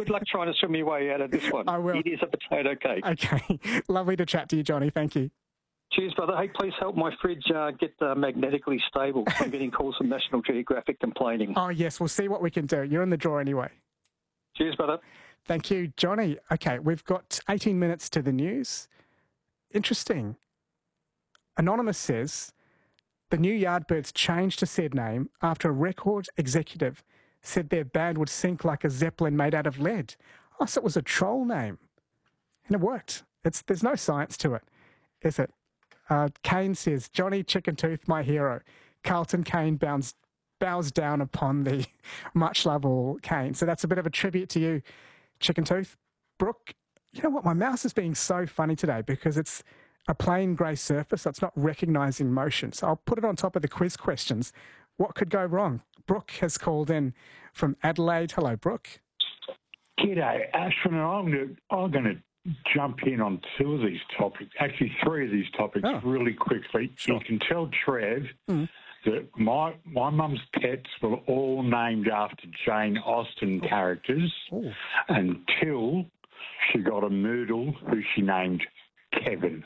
Good luck trying to swim your way out of this one. I will. It is a potato cake. Okay. Lovely to chat to you, Johnny. Thank you. Cheers, brother. Hey, please help my fridge get magnetically stable. I'm getting calls from National Geographic complaining. Oh, yes. We'll see what we can do. You're in the draw anyway. Cheers, brother. Thank you, Johnny. Okay, we've got 18 minutes to the news. Interesting. Anonymous says the new Yardbirds changed to said name after a record executive said their band would sink like a Zeppelin made out of lead. Oh, so it was a troll name. And it worked. There's no science to it, is it? Kane says, Johnny Chicken Tooth, my hero. Carlton Kane bows down upon the much lovable Kane. So that's a bit of a tribute to you, Chicken Tooth. Brooke, you know what? My mouse is being so funny today because it's a plain grey surface, so it's not recognising motion. So I'll put it on top of the quiz questions. What could go wrong? Brooke has called in from Adelaide. Hello, Brooke. G'day, Ashwin, and I'm going to jump in on two of these topics, actually three of these topics really quickly. Sure. You can tell Trev that my mum's pets were all named after Jane Austen characters until she got a Moodle who she named Kevin.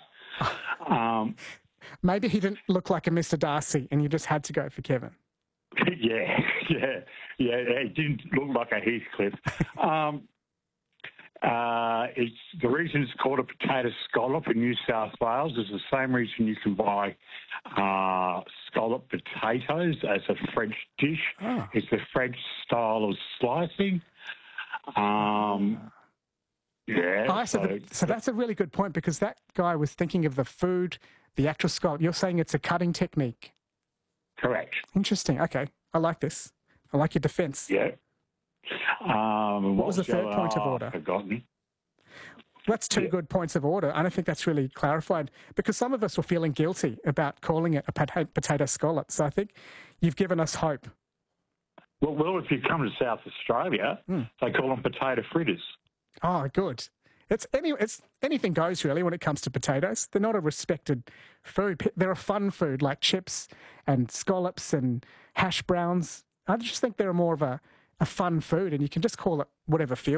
Maybe he didn't look like a Mr. Darcy and you just had to go for Kevin. Yeah, it didn't look like a Heathcliff. It's the reason it's called a potato scallop in New South Wales is the same reason you can buy scallop potatoes as a French dish. It's the French style of slicing. So that's a really good point because that guy was thinking of the food, the actual scallop. You're saying it's a cutting technique. Correct. Interesting. Okay. I like this. I like your defence. Yeah. What was the third point of order? I've forgotten. That's two good points of order. I don't think that's really clarified because some of us were feeling guilty about calling it a potato scallop. So I think you've given us hope. Well, if you come to South Australia, they call them potato fritters. Oh, good. It's anything goes really when it comes to potatoes. They're not a respected food. They're a fun food like chips and scallops and hash browns. I just think they're more of a fun food and you can just call it whatever feels